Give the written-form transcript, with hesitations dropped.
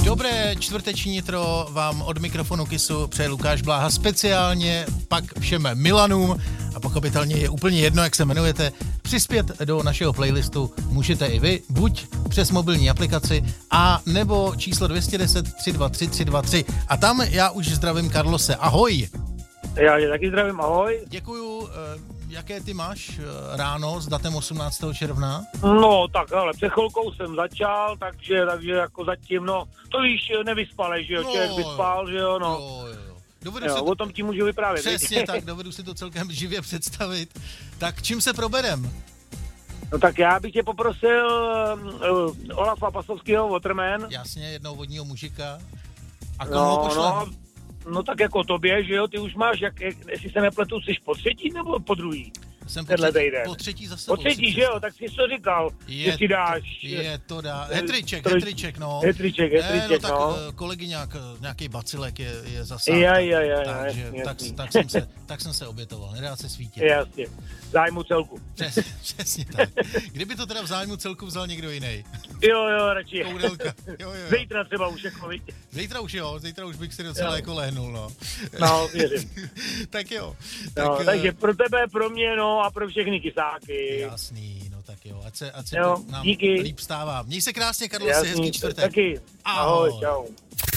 Dobré čtvrteční nitro vám od mikrofonu Kissu přeje Lukáš Bláha, speciálně pak všem Milanům a pochopitelně je úplně jedno, jak se jmenujete. Přispět do našeho playlistu můžete i vy, buď přes mobilní aplikaci a nebo číslo 210 323 323. A tam já už zdravím Karlose. Ahoj! Já je taky zdravím, ahoj. Děkuju. Jaké ty máš ráno s datem 18. června? No, tak ale před chvilkou jsem začal, takže jako zatím, no, to víš, nevyspalej, že jo, člověk vyspal, že jo, no. Jo. O tom ti můžu vyprávět. Přesně tak, dovedu si to celkem živě představit. Tak čím se proberem? No tak já bych tě poprosil Olafa Pasovského, Waterman. Jasně, jednou vodního mužika. A komu ho pošlem? No tak jako tobě, že jo, ty už máš, jestli se nepletu, jsi po třetí nebo po druhý? Jsem po třetí zase. Po třetí, že jo, tak jsi to říkal, že si dáš. Hettriček, no. Hettriček, no. Tak no. Kolegy nějaký bacilek je zase. Tak jsem se obětoval, nedá se svítit. Jasně, zájmu celku. Přesně tak. Kdyby to teda v zájmu celku vzal někdo jiný. Jo, radši. Koudelka. Jo. Zítra třeba už jako, víš. Zítra už bych si docela jako lehnul, no. No, věřím. Tak jo. No, takže pro tebe, pro mě, no a pro všechny kysáky. Jasný, no tak jo, ať se jo, nám díky. líp stává. Měj se krásně, Karlo, hezký čtvrtek. Taky. Ahoj, čau.